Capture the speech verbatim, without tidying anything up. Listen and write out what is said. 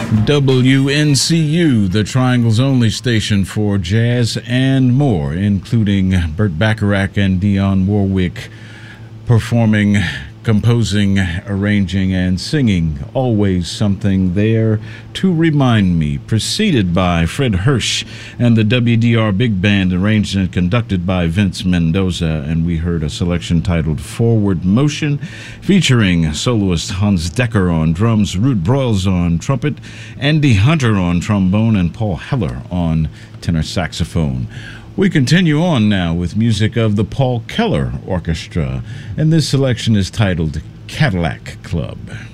W N C U, the Triangle's only station for jazz and more, including Burt Bacharach and Dionne Warwick performing, composing, arranging, and singing. Always something there to remind me. Preceded by Fred Hirsch and the W D R Big Band, arranged and conducted by Vince Mendoza. And we heard a selection titled Forward Motion, featuring soloist Hans Decker on drums, Ruud Broyles on trumpet, Andy Hunter on trombone, and Paul Heller on tenor saxophone. We continue on now with music of the Paul Keller Orchestra, and this selection is titled Cadillac Club.